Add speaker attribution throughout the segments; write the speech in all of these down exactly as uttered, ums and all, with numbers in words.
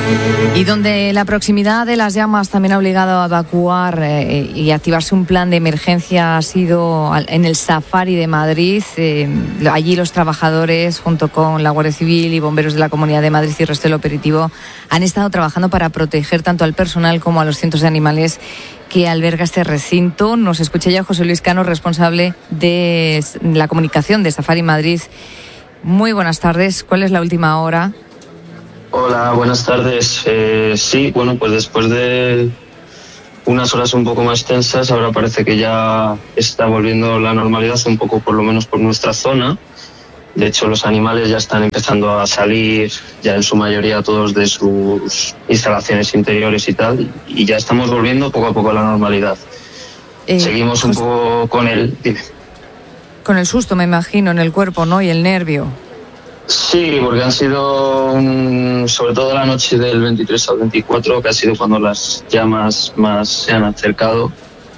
Speaker 1: Y donde la proximidad de las llamas también ha obligado a evacuar eh, y activarse un plan de emergencia ha sido en el Safari de Madrid. Eh, allí los trabajadores, junto con la Guardia Civil y bomberos de la Comunidad de Madrid y el resto del operativo, han estado trabajando para proteger tanto al personal como a los cientos de animales que alberga este recinto. Nos escucha ya José Luis Cano, responsable de la comunicación de Safari Madrid. Muy buenas tardes. ¿Cuál es la última hora?
Speaker 2: Hola, buenas tardes. Eh, sí, bueno, pues después de unas horas un poco más tensas, ahora parece que ya está volviendo la normalidad, un poco por lo menos por nuestra zona. De hecho, los animales ya están empezando a salir, ya en su mayoría todos de sus instalaciones interiores y tal, y ya estamos volviendo poco a poco a la normalidad. Eh, Seguimos un pues, poco con el... Dime.
Speaker 1: Con el susto, me imagino, en el cuerpo, ¿no? Y el nervio.
Speaker 2: Sí, porque han sido, um, sobre todo la noche del veintitrés al veinticuatro, que ha sido cuando las llamas más se han acercado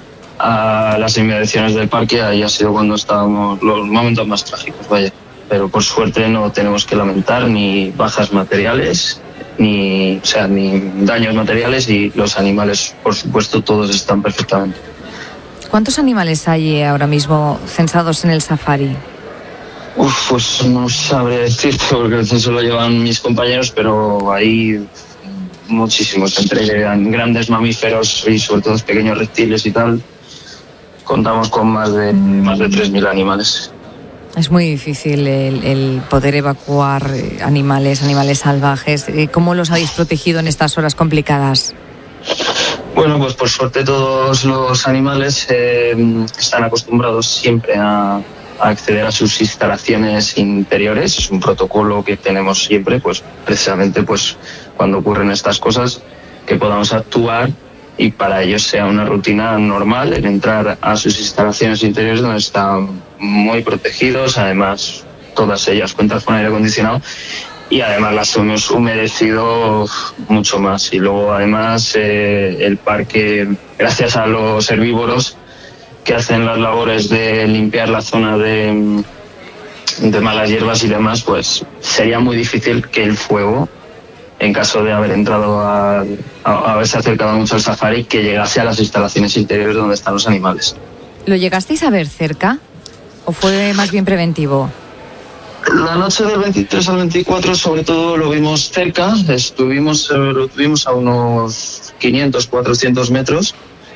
Speaker 2: a las inmediaciones del parque, ahí ha sido cuando estábamos los momentos más trágicos, vaya. Pero por suerte no tenemos que lamentar ni bajas materiales, ni, o sea, ni daños materiales, y los animales, por supuesto, todos están perfectamente.
Speaker 1: ¿Cuántos animales hay ahora mismo censados en el safari?
Speaker 2: Uf, pues no sabría decirte porque el censo lo llevan mis compañeros, pero hay muchísimos, entre grandes mamíferos y sobre todo pequeños reptiles y tal. Contamos con más de más de tres mil animales.
Speaker 1: Es muy difícil el, el poder evacuar animales, animales salvajes. ¿Cómo los habéis protegido en estas horas complicadas?
Speaker 2: Bueno, pues por suerte todos los animales eh, están acostumbrados siempre a a acceder a sus instalaciones interiores. Es un protocolo que tenemos siempre, pues precisamente pues cuando ocurren estas cosas, que podamos actuar y para ellos sea una rutina normal el entrar a sus instalaciones interiores, donde están muy protegidos. Además, todas ellas cuentan con aire acondicionado y además las hemos humedecido mucho más. Y luego además eh, el parque, gracias a los herbívoros que hacen las labores de limpiar la zona de, de malas hierbas y demás, pues sería muy difícil que el fuego, en caso de haber entrado a, a, a haberse acercado mucho al safari, que llegase a las instalaciones interiores donde están los animales.
Speaker 1: ¿Lo llegasteis a ver cerca o fue más bien preventivo?
Speaker 2: La noche del veintitrés al veinticuatro sobre todo lo vimos cerca, estuvimos, lo tuvimos a unos quinientos, cuatrocientos metros.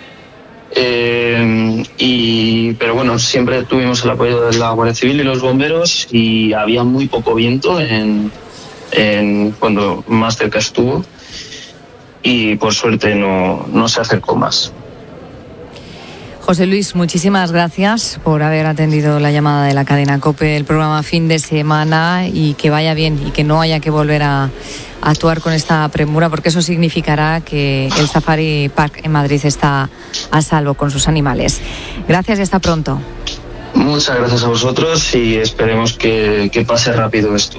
Speaker 2: Eh, y pero bueno, siempre tuvimos el apoyo de la Guardia Civil y los bomberos, y había muy poco viento en, en cuando más cerca estuvo, y por suerte no, no se acercó más.
Speaker 1: José Luis, muchísimas gracias por haber atendido la llamada de la cadena COPE, el programa Fin de Semana, y que vaya bien y que no haya que volver a actuar con esta premura, porque eso significará que el Safari Park en Madrid está a salvo con sus animales. Gracias y hasta pronto.
Speaker 2: Muchas gracias a vosotros y esperemos que, que pase rápido esto.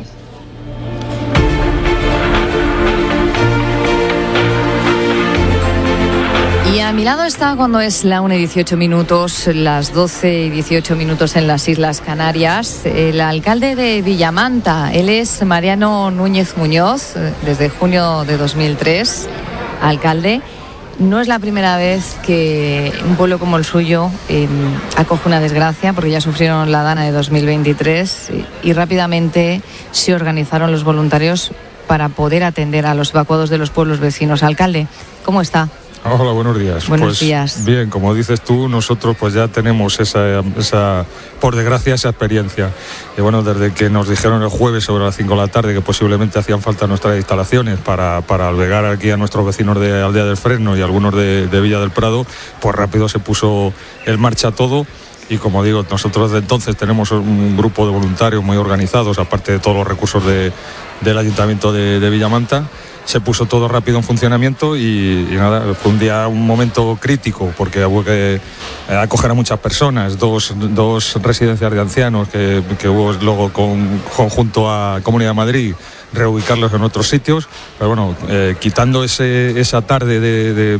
Speaker 1: Y a mi lado está, cuando es la una y dieciocho minutos, las doce y dieciocho minutos en las Islas Canarias, el alcalde de Villamanta. Él es Mariano Núñez Muñoz, desde junio de dos mil tres, alcalde. No es la primera vez que un pueblo como el suyo eh, acoge una desgracia, porque ya sufrieron la Dana de dos mil veintitrés y, y rápidamente se organizaron los voluntarios para poder atender a los evacuados de los pueblos vecinos. Alcalde, ¿cómo está?
Speaker 3: Hola, buenos días.
Speaker 1: Buenos
Speaker 3: pues,
Speaker 1: días.
Speaker 3: Bien, como dices tú, nosotros pues ya tenemos esa, esa, por desgracia, esa experiencia. Y bueno, desde que nos dijeron el jueves sobre las cinco de la tarde que posiblemente hacían falta nuestras instalaciones para, para albergar aquí a nuestros vecinos de Aldea del Fresno y algunos de, de Villa del Prado, pues rápido se puso en marcha todo. Y como digo, nosotros desde entonces tenemos un grupo de voluntarios muy organizados, aparte de todos los recursos de, del Ayuntamiento de, de Villamanta. Se puso todo rápido en funcionamiento y, y nada, fue un día, un momento crítico, porque hubo que acoger a muchas personas, dos, dos residencias de ancianos que, que hubo luego con, junto a Comunidad de Madrid, reubicarlos en otros sitios, pero bueno, eh, quitando ese, esa tarde de, de,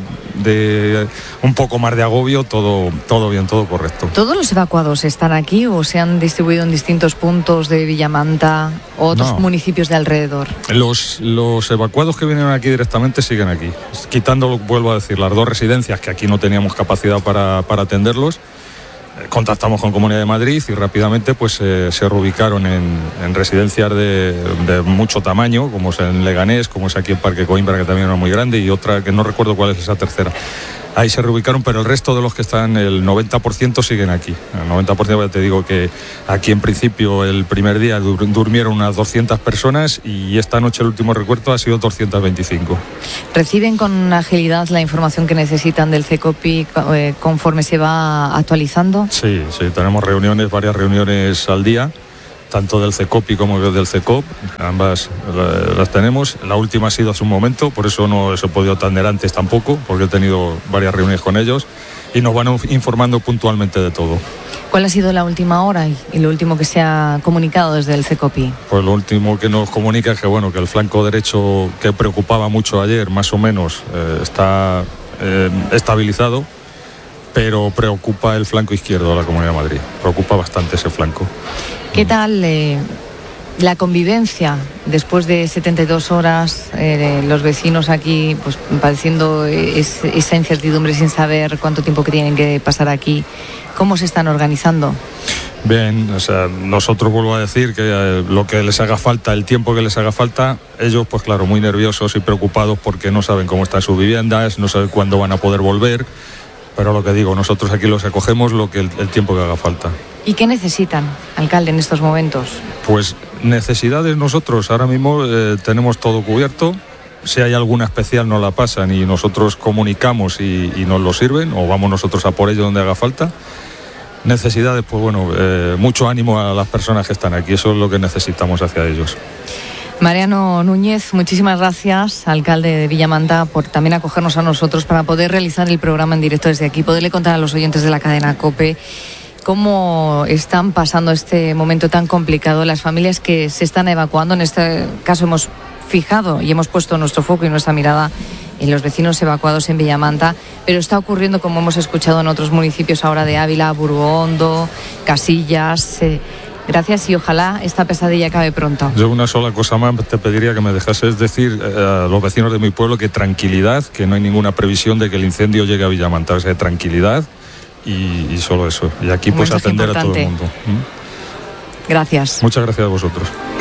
Speaker 3: de un poco más de agobio, todo, todo bien, todo correcto.
Speaker 1: ¿Todos los evacuados están aquí o se han distribuido en distintos puntos de Villamanta o otros no. municipios de alrededor?
Speaker 3: Los, los evacuados que vienen aquí directamente siguen aquí, quitando, vuelvo a decir, las dos residencias que aquí no teníamos capacidad para, para atenderlos. Contactamos con Comunidad de Madrid y rápidamente pues eh, se reubicaron en, en residencias de, de mucho tamaño, como es en Leganés, como es aquí en Parque Coimbra, que también era muy grande, y otra que no recuerdo cuál es esa tercera. Ahí se reubicaron, pero el resto de los que están, el noventa por ciento siguen aquí. El noventa por ciento, ya te digo que aquí en principio el primer día dur- durmieron unas doscientas personas y esta noche el último recuento ha sido doscientas veinticinco.
Speaker 1: ¿Reciben con agilidad la información que necesitan del CECOPI eh, conforme se va actualizando?
Speaker 3: Sí, sí, tenemos reuniones, varias reuniones al día, tanto del CECOPI como del CECOP, ambas las tenemos. La última ha sido hace un momento, por eso no os he podido atender antes tampoco, porque he tenido varias reuniones con ellos y nos van informando puntualmente de todo.
Speaker 1: ¿Cuál ha sido la última hora y lo último que se ha comunicado desde el CECOPI?
Speaker 3: Pues lo último que nos comunica es que, bueno, que el flanco derecho, que preocupaba mucho ayer, más o menos, eh, está eh, estabilizado, pero preocupa el flanco izquierdo de la Comunidad de Madrid. Preocupa bastante ese flanco.
Speaker 1: ¿Qué tal eh, la convivencia después de setenta y dos horas, eh, los vecinos aquí pues padeciendo es, esa incertidumbre sin saber cuánto tiempo que tienen que pasar aquí? ¿Cómo se están organizando?
Speaker 3: Bien, o sea, nosotros, vuelvo a decir, que eh, lo que les haga falta, el tiempo que les haga falta, ellos pues claro, muy nerviosos y preocupados porque no saben cómo están sus viviendas, no saben cuándo van a poder volver. Pero lo que digo, nosotros aquí los acogemos lo que el, el tiempo que haga falta.
Speaker 1: ¿Y qué necesitan, alcalde, en estos momentos?
Speaker 3: Pues necesidades nosotros ahora mismo eh, tenemos todo cubierto. Si hay alguna especial nos la pasan y nosotros comunicamos y, y nos lo sirven, o vamos nosotros a por ello donde haga falta. Necesidades, pues bueno, eh, mucho ánimo a las personas que están aquí, eso es lo que necesitamos hacia ellos.
Speaker 1: Mariano Núñez, muchísimas gracias, alcalde de Villamanta, por también acogernos a nosotros para poder realizar el programa en directo desde aquí, poderle contar a los oyentes de la cadena COPE cómo están pasando este momento tan complicado las familias que se están evacuando. En este caso hemos fijado y hemos puesto nuestro foco y nuestra mirada en los vecinos evacuados en Villamanta, pero está ocurriendo, como hemos escuchado, en otros municipios ahora de Ávila, Burgondo, Casillas. Eh, Gracias y ojalá esta pesadilla acabe pronto.
Speaker 3: Yo una sola cosa más te pediría que me dejases decir eh, a los vecinos de mi pueblo que tranquilidad, que no hay ninguna previsión de que el incendio llegue a Villamanta, o sea, tranquilidad y, y solo eso. Y aquí pues atender importante a todo el mundo. ¿Mm?
Speaker 1: Gracias.
Speaker 3: Muchas gracias a vosotros.